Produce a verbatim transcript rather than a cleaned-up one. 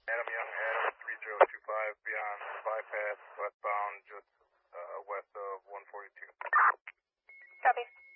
Adam Young, Adam three zero two five, beyond bypass, westbound, just uh, west of one forty-two. Copy.